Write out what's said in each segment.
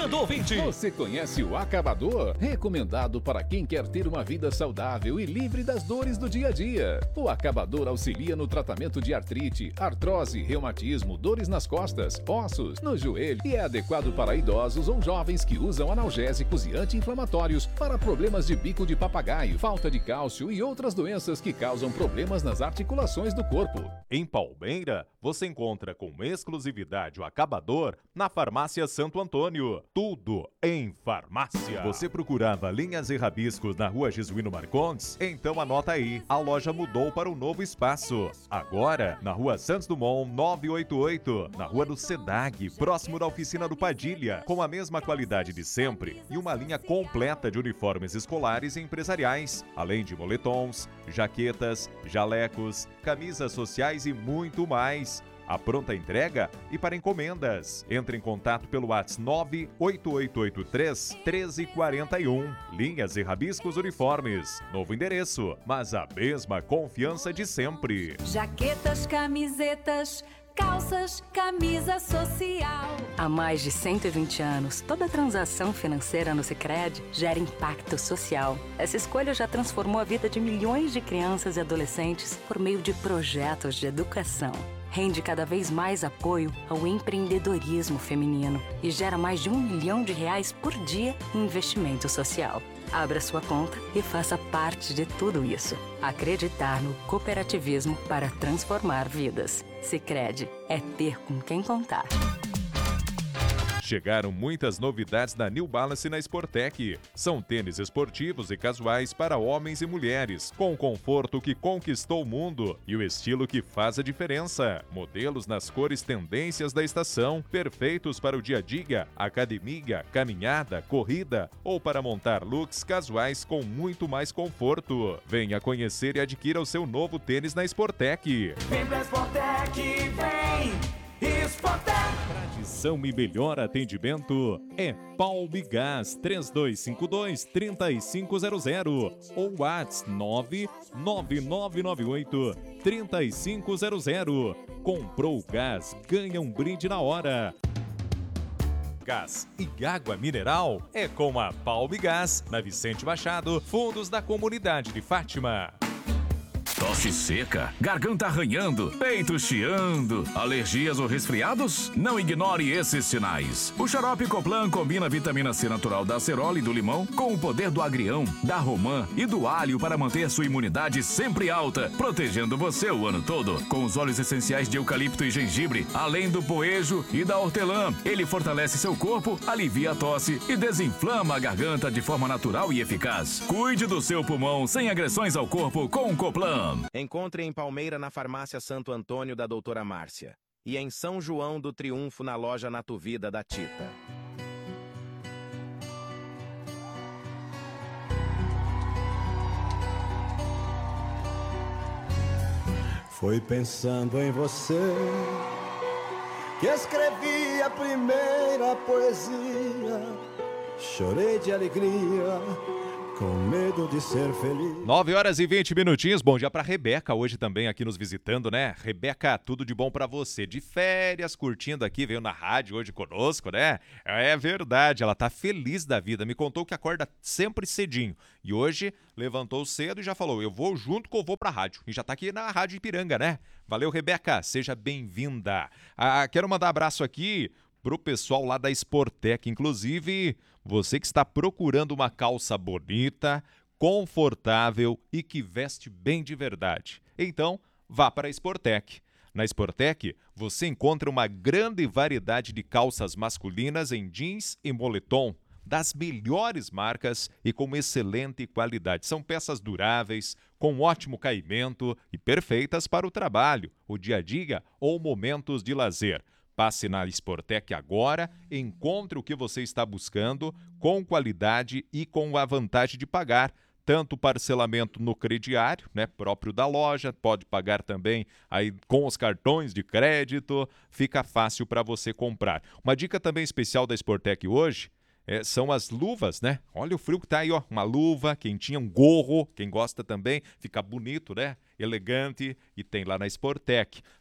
Obrigado, ouvinte! Você conhece o Acabador? Recomendado para quem quer ter uma vida saudável e livre das dores do dia a dia. O Acabador auxilia no tratamento de artrite, artrose, reumatismo, dores nas costas, ossos, no joelho e é adequado para idosos ou jovens que usam analgésicos e anti-inflamatórios para problemas de bico de papagaio, falta de cálcio e outras doenças que causam problemas nas articulações do corpo. Em Palmeira, você encontra com exclusividade o Acabador na Farmácia Santo Antônio. Tudo em farmácia. Você procurava linhas e rabiscos na Rua Jesuíno Marcondes? Então anota aí, a loja mudou para um novo espaço. Agora, na Rua Santos Dumont 988, na Rua do SEDAG, próximo da oficina do Padilha, com a mesma qualidade de sempre e uma linha completa de uniformes escolares e empresariais, além de moletons, jaquetas, jalecos, camisas sociais e muito mais. A pronta entrega e para encomendas. Entre em contato pelo WhatsApp 98883-1341. Linhas e rabiscos uniformes. Novo endereço, mas a mesma confiança de sempre. Jaquetas, camisetas, calças, camisa social. Há mais de 120 anos, toda transação financeira no Sicredi gera impacto social. Essa escolha já transformou a vida de milhões de crianças e adolescentes por meio de projetos de educação. Rende cada vez mais apoio ao empreendedorismo feminino e gera mais de R$1 milhão por dia em investimento social. Abra sua conta e faça parte de tudo isso. Acreditar no cooperativismo para transformar vidas. Sicredi é ter com quem contar. Chegaram muitas novidades da New Balance na Sportec. São tênis esportivos e casuais para homens e mulheres, com o conforto que conquistou o mundo e o estilo que faz a diferença. Modelos nas cores tendências da estação, perfeitos para o dia a dia, academia, caminhada, corrida ou para montar looks casuais com muito mais conforto. Venha conhecer e adquira o seu novo tênis na Sportec. Vem pra Sportec, vem! Sportec! Tradição e melhor atendimento é Palmigás 3252-3500 ou WhatsApp 99998-3500. Comprou gás, ganha um brinde na hora. Gás e água mineral é com a Palmigás, na Vicente Machado, fundos da comunidade de Fátima. Tosse seca, garganta arranhando, peito chiando, alergias ou resfriados? Não ignore esses sinais. O xarope Coplan combina a vitamina C natural da acerola e do limão com o poder do agrião, da romã e do alho para manter sua imunidade sempre alta, protegendo você o ano todo. Com os óleos essenciais de eucalipto e gengibre, além do poejo e da hortelã, ele fortalece seu corpo, alivia a tosse e desinflama a garganta de forma natural e eficaz. Cuide do seu pulmão sem agressões ao corpo com o Coplan. Encontre em Palmeira na Farmácia Santo Antônio da Doutora Márcia e em São João do Triunfo na loja Natuvida da Tita. Foi pensando em você que escrevi a primeira poesia. Chorei de alegria, com medo de ser feliz. 9h20. Bom dia pra Rebeca, hoje também aqui nos visitando, né? Rebeca, tudo de bom pra você. De férias, curtindo aqui, veio na rádio hoje conosco, né? É verdade, ela tá feliz da vida. Me contou que acorda sempre cedinho. E hoje levantou cedo e já falou, eu vou junto que eu vou pra rádio. E já tá aqui na Rádio Ipiranga, né? Valeu, Rebeca, seja bem-vinda. Quero mandar abraço aqui pro pessoal lá da Sportec, inclusive você que está procurando uma calça bonita, confortável e que veste bem de verdade. Então, vá para a Sportec. Na Sportec, você encontra uma grande variedade de calças masculinas em jeans e moletom, das melhores marcas e com excelente qualidade. São peças duráveis, com ótimo caimento e perfeitas para o trabalho, o dia a dia ou momentos de lazer. Passe na Sportec agora, encontre o que você está buscando com qualidade e com a vantagem de pagar tanto parcelamento no crediário, né, próprio da loja, pode pagar também aí com os cartões de crédito, fica fácil para você comprar. Uma dica também especial da Sportec hoje são as luvas, né? Olha o frio que tá aí, ó, uma luva quentinha, um gorro, quem gosta também, fica bonito, né? Elegante, e tem lá na Sportec.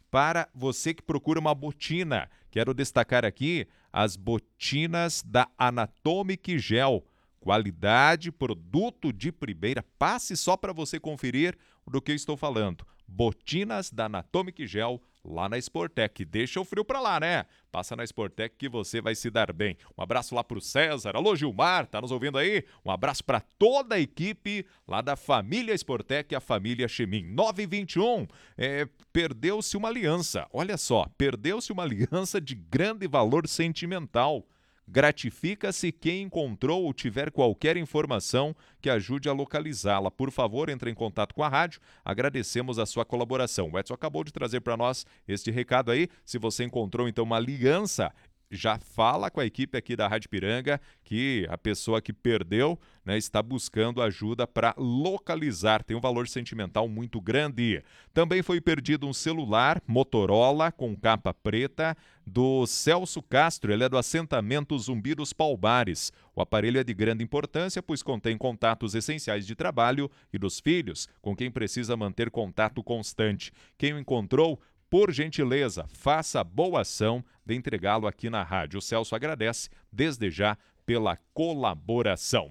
para você que procura uma botina. Quero destacar aqui as botinas da Anatomic Gel. Qualidade, produto de primeira. Passe só para você conferir do que eu estou falando. Botinas da Anatomic Gel lá na Sportec. Deixa o frio pra lá, né? Passa na Sportec que você vai se dar bem. Um abraço lá pro César. Alô, Gilmar, tá nos ouvindo aí? Um abraço para toda a equipe lá da família Sportec, a família Chemin. 921, perdeu-se uma aliança. Olha só, perdeu-se uma aliança de grande valor sentimental. Gratifica-se quem encontrou ou tiver qualquer informação que ajude a localizá-la. Por favor, entre em contato com a rádio. Agradecemos a sua colaboração. O Edson acabou de trazer para nós este recado aí. Se você encontrou, então, uma aliança, já fala com a equipe aqui da Rádio Ipiranga que a pessoa que perdeu, né, está buscando ajuda para localizar. Tem um valor sentimental muito grande. Também foi perdido um celular Motorola com capa preta do Celso Castro. Ele é do assentamento Zumbi dos Palmares. O aparelho é de grande importância, pois contém contatos essenciais de trabalho e dos filhos, com quem precisa manter contato constante. Quem o encontrou, por gentileza, faça a boa ação de entregá-lo aqui na rádio. O Celso agradece desde já pela colaboração.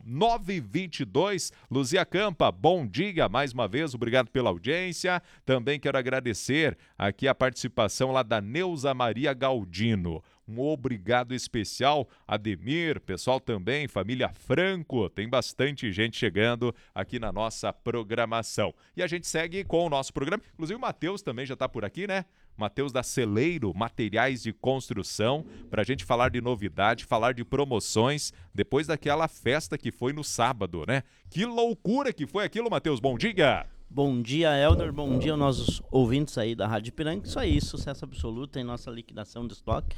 9h22, Luzia Campa, bom dia mais uma vez, obrigado pela audiência. Também quero agradecer aqui a participação lá da Neuza Maria Galdino. Um obrigado especial, Ademir, pessoal também, família Franco, tem bastante gente chegando aqui na nossa programação. E a gente segue com o nosso programa, inclusive o Matheus também já está por aqui, né? Matheus da Celeiro, materiais de construção, para a gente falar de novidade, falar de promoções, depois daquela festa que foi no sábado, né? Que loucura que foi aquilo, Matheus, bom dia! Bom dia, Helder, bom dia aos nossos ouvintes aí da Rádio Ipiranga. Isso aí, sucesso absoluto em nossa liquidação de estoque.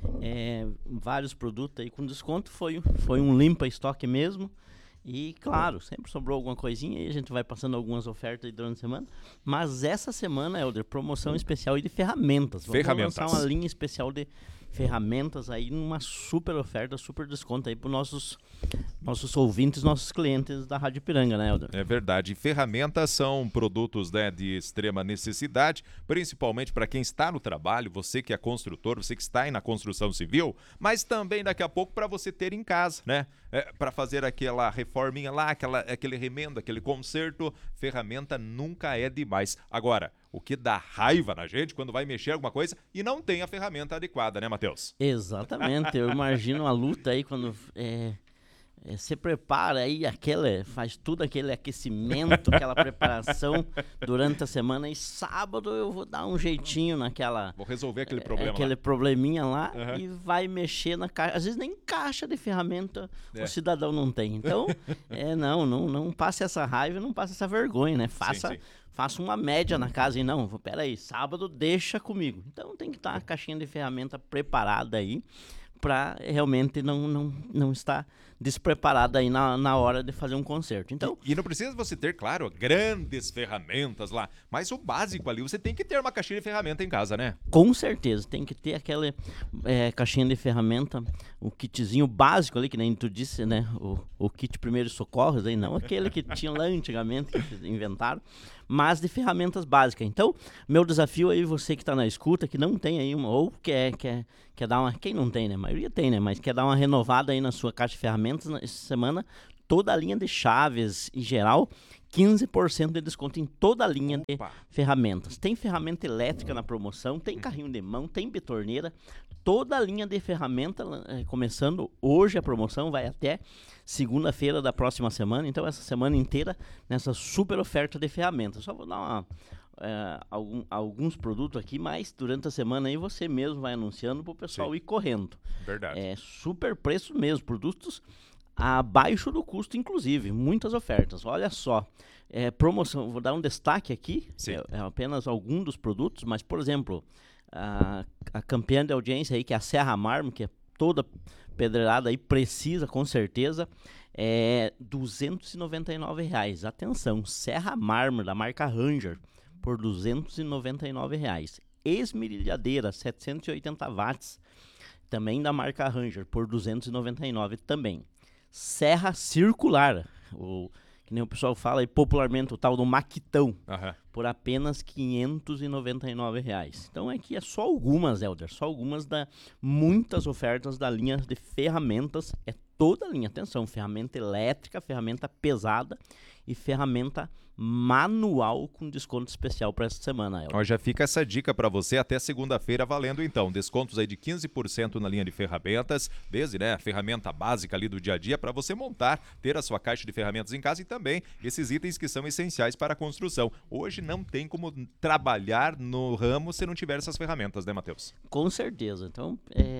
Vários produtos aí com desconto, foi um limpa estoque mesmo. E, claro, sempre sobrou alguma coisinha e a gente vai passando algumas ofertas aí durante a semana. Mas essa semana, Helder, promoção especial aí de ferramentas. Vamos lançar uma linha especial de ferramentas aí, numa super oferta, super desconto aí para nossos ouvintes, nossos clientes da Rádio Ipiranga, né, Helder? É verdade. Ferramentas são produtos, né, de extrema necessidade, principalmente para quem está no trabalho, você que é construtor, você que está aí na construção civil, mas também daqui a pouco para você ter em casa, né? Para fazer aquela reforminha lá, aquele remendo, aquele conserto, ferramenta nunca é demais. Agora, o que dá raiva na gente quando vai mexer alguma coisa e não tem a ferramenta adequada, né, Matheus? Exatamente, eu imagino a luta aí quando você prepara aí faz tudo aquele aquecimento, aquela preparação durante a semana e sábado eu vou dar um jeitinho naquela... Vou resolver aquele problema aquele probleminha lá e vai mexer na caixa. Às vezes nem caixa de ferramenta o cidadão não tem. Então, não passe essa raiva, não passe essa vergonha, né? Faça uma média na casa e não, peraí, sábado deixa comigo. Então tem que estar a caixinha de ferramenta preparada aí para realmente não estar despreparado aí na hora de fazer um concerto. Então, e não precisa você ter, claro, grandes ferramentas lá, mas o básico ali, você tem que ter uma caixinha de ferramenta em casa, né? Com certeza, tem que ter aquela caixinha de ferramenta, o kitzinho básico ali, que nem tu disse, né? O kit primeiros socorros, aí não aquele que tinha lá antigamente, que inventaram, mas de ferramentas básicas. Então, meu desafio aí, você que está na escuta, que não tem aí ou quer dar uma... Quem não tem, né? A maioria tem, né? Mas quer dar uma renovada aí na sua caixa de ferramentas, essa semana, toda a linha de chaves em geral, 15% de desconto em toda a linha de ferramentas. Tem ferramenta elétrica na promoção, tem carrinho de mão, tem betorneira, toda a linha de ferramenta, começando hoje a promoção, vai até segunda-feira da próxima semana, então essa semana inteira nessa super oferta de ferramentas. Só vou dar alguns produtos aqui, mas durante a semana aí você mesmo vai anunciando para o pessoal ir correndo. Verdade. Super preço mesmo, produtos abaixo do custo, inclusive, muitas ofertas. Olha só, promoção, vou dar um destaque aqui, é apenas algum dos produtos, mas, por exemplo, a campeã de audiência aí, que é a Serra Mármore, que é toda pedreirada aí, precisa, com certeza, é R$299. Atenção, Serra Mármore, da marca Ranger, por R$299. Esmerilhadeira, 780 watts, também da marca Ranger, por R$299 também. Serra circular, que nem o pessoal fala aí popularmente, o tal do maquitão, Aham. por apenas R$ 599 reais. Então aqui é só algumas, Helder, só algumas da muitas ofertas da linha de ferramentas, é toda a linha, atenção, ferramenta elétrica, ferramenta pesada e ferramenta manual com desconto especial para essa semana, Helder. Ó, já fica essa dica para você até segunda-feira valendo então, descontos aí de 15% na linha de ferramentas, desde, né, a ferramenta básica ali do dia a dia para você montar, ter a sua caixa de ferramentas em casa e também esses itens que são essenciais para a construção. Hoje não tem como trabalhar no ramo se não tiver essas ferramentas, né, Matheus? Com certeza. Então,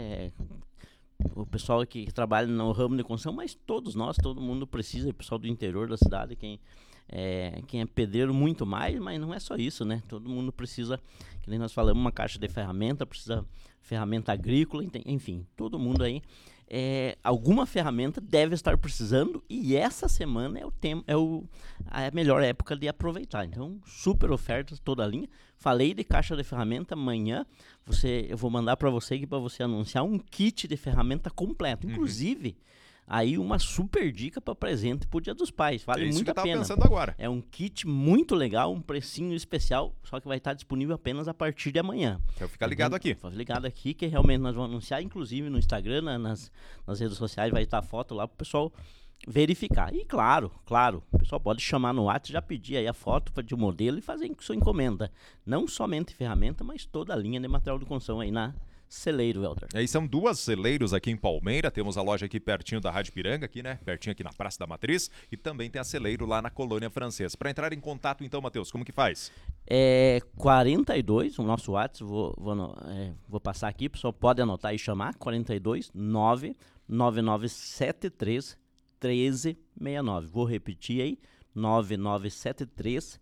o pessoal que trabalha no ramo de construção, mas todos nós, todo mundo precisa, o pessoal do interior da cidade, quem é pedreiro muito mais, mas não é só isso, né? Todo mundo precisa, que nem nós falamos, uma caixa de ferramenta, precisa ferramenta agrícola, enfim, todo mundo aí. Alguma ferramenta deve estar precisando e essa semana a melhor época de aproveitar. Então, super ofertas toda a linha. Falei de caixa de ferramenta, amanhã eu vou mandar para você aqui para você anunciar um kit de ferramenta completo. Inclusive, aí uma super dica para presente pro Dia dos Pais. Vale muito a pena. Pensando agora. É um kit muito legal, um precinho especial, só que vai estar disponível apenas a partir de amanhã. Então fica ligado aqui. Fica ligado aqui que realmente nós vamos anunciar, inclusive no Instagram, nas redes sociais, vai estar a foto lá pro pessoal verificar. E claro, o pessoal pode chamar no WhatsApp, já pedir aí a foto de modelo e fazer sua encomenda. Não somente ferramenta, mas toda a linha de material de construção aí na Celeiro, Helder. E aí são duas celeiros aqui em Palmeira, temos a loja aqui pertinho da Rádio Piranga, aqui, né? Pertinho aqui na Praça da Matriz, e também tem a Celeiro lá na Colônia Francesa. Para entrar em contato então, Matheus, como que faz? 42, o nosso WhatsApp, vou passar aqui, o pessoal pode anotar e chamar, 42 99973 1369. Vou repetir aí, 9973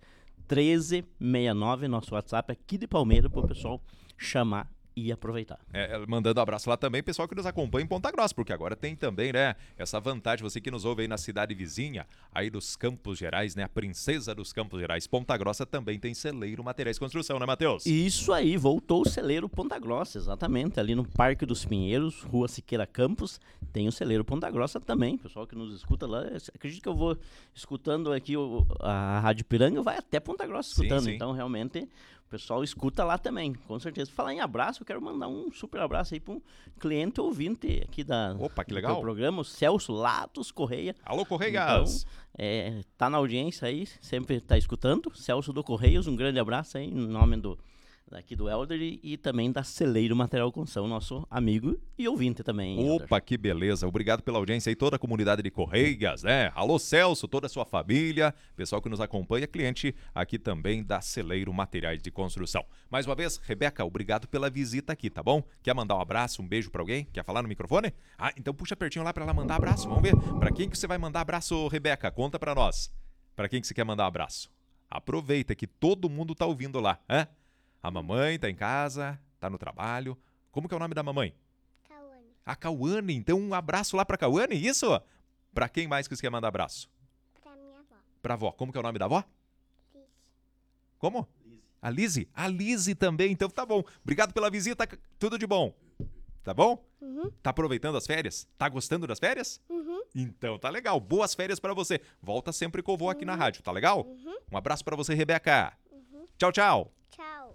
1369, nosso WhatsApp aqui de Palmeira, para o pessoal chamar e aproveitar. Mandando abraço lá também, pessoal que nos acompanha em Ponta Grossa, porque agora tem também, né, essa vantagem, você que nos ouve aí na cidade vizinha, aí dos Campos Gerais, né, a princesa dos Campos Gerais, Ponta Grossa também tem Celeiro Materiais de Construção, né, Matheus? Isso aí, voltou o Celeiro Ponta Grossa, exatamente, ali no Parque dos Pinheiros, Rua Siqueira Campos, tem o Celeiro Ponta Grossa também, pessoal que nos escuta lá, acredito que eu vou escutando aqui a Rádio Piranga, vai até Ponta Grossa escutando, sim. Então realmente o pessoal escuta lá também, com certeza. Falar em abraço, eu quero mandar um super abraço aí para um cliente ouvinte aqui que legal. do programa, o Celso Latos Correia. Alô, Correias! Então, tá na audiência aí, sempre tá escutando. Celso do Correios, um grande abraço aí, em nome daqui do Helder e também da Celeiro Material de Construção, nosso amigo e ouvinte também. Opa, Helder. Que beleza. Obrigado pela audiência aí, toda a comunidade de Correias, né? Alô, Celso, toda a sua família, pessoal que nos acompanha, cliente aqui também da Celeiro Materiais de Construção. Mais uma vez, Rebeca, obrigado pela visita aqui, tá bom? Quer mandar um abraço, um beijo pra alguém? Quer falar no microfone? Então puxa pertinho lá pra ela mandar abraço. Vamos ver. Pra quem que você vai mandar abraço, Rebeca? Conta pra nós. Pra quem que você quer mandar um abraço? Aproveita que todo mundo tá ouvindo lá, hein? A mamãe tá em casa, tá no trabalho. Como que é o nome da mamãe? Cauane. A Cauane. Então um abraço lá pra Cauane, isso? Pra quem mais que você quer mandar abraço? Pra minha avó. Pra avó. Como que é o nome da avó? Liz. Como? A Lise? A Lise também. Então tá bom. Obrigado pela visita. Tudo de bom. Tá bom? Uhum. Tá aproveitando as férias? Tá gostando das férias? Uhum. Então tá legal. Boas férias pra você. Volta sempre com o vovô aqui na rádio, tá legal? Um abraço pra você, Rebeca. Tchau, tchau. Tchau.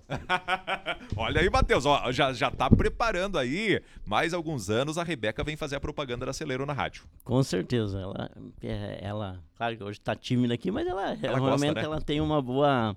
Olha aí, Matheus, ó, já tá preparando aí. Mais alguns anos a Rebeca vem fazer a propaganda da Celeiro na rádio. Com certeza. Ela claro que hoje tá tímida aqui, mas ela realmente gosta, né? Ela tem uma boa...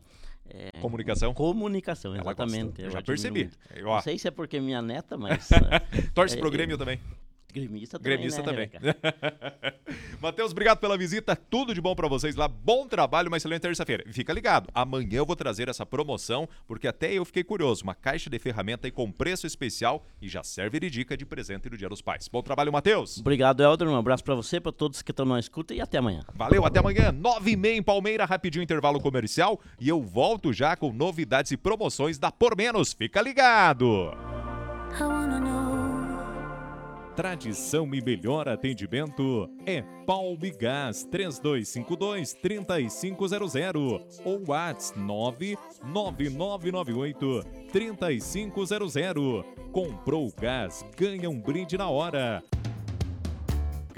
Comunicação, exatamente. Eu já percebi. Não sei se é porque minha neta, mas... Torce pro Grêmio também. Gremista também, né, Matheus, obrigado pela visita, tudo de bom pra vocês lá, bom trabalho, uma excelente terça-feira. Fica ligado, amanhã eu vou trazer essa promoção, porque até eu fiquei curioso, uma caixa de ferramenta aí com preço especial e já serve de dica de presente do Dia dos Pais. Bom trabalho, Matheus. Obrigado, Helder, um abraço pra você, pra todos que estão na escuta e até amanhã. Valeu, até amanhã, 9h30 em Palmeira, rapidinho intervalo comercial e eu volto já com novidades e promoções da Por Menos. Fica ligado. Tradição e melhor atendimento é Palmigás 3252-3500 ou WhatsApp 99998-3500. Comprou o gás, ganha um brinde na hora.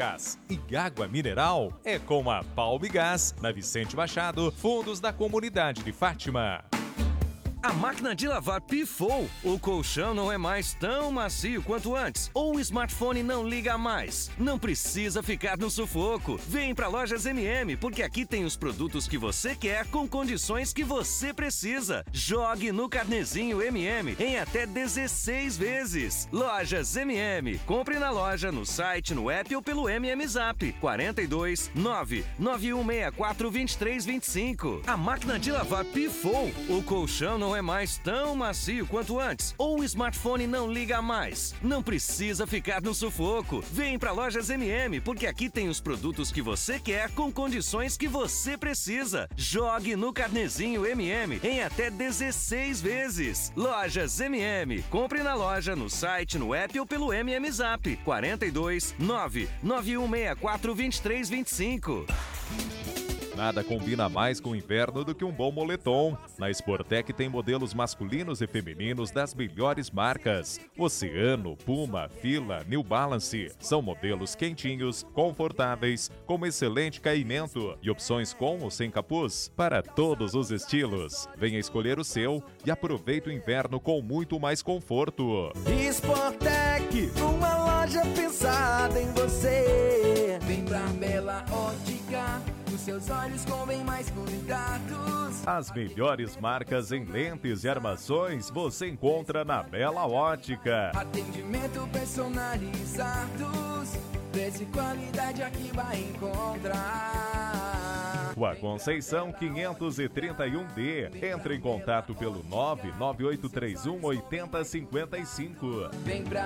gás e água mineral é com a Palmigás, na Vicente Machado, fundos da comunidade de Fátima. A máquina de lavar pifou. O colchão não é mais tão macio quanto antes. Ou o smartphone não liga mais. Não precisa ficar no sufoco. Vem pra Lojas MM, porque aqui tem os produtos que você quer com condições que você precisa. Jogue no carnezinho MM em até 16 vezes. Lojas MM. Compre na loja, no site, no app ou pelo MM Zap. 42 99164 2325. A máquina de lavar pifou. O colchão não é mais tão macio quanto antes. Ou o smartphone não liga mais. Não precisa ficar no sufoco. Vem pra Lojas MM, porque aqui tem os produtos que você quer com condições que você precisa. Jogue no carnezinho MM em até 16 vezes. Lojas MM. Compre na loja, no site, no app ou pelo MM Zap. 42 99164 2325. Nada combina mais com o inverno do que um bom moletom. Na Sportec tem modelos masculinos e femininos das melhores marcas. Oceano, Puma, Fila, New Balance. São modelos quentinhos, confortáveis, com excelente caimento e opções com ou sem capuz para todos os estilos. Venha escolher o seu e aproveite o inverno com muito mais conforto. Sportec, uma loja pensada em você. Vem pra Bela Ótica, os seus olhos com bem mais cuidados. As melhores marcas em lentes e armações você encontra na Bela Ótica. Atendimento personalizados, preço e qualidade aqui vai encontrar. Rua Conceição 531D. Entre em contato pelo 99831 8055. Vem pra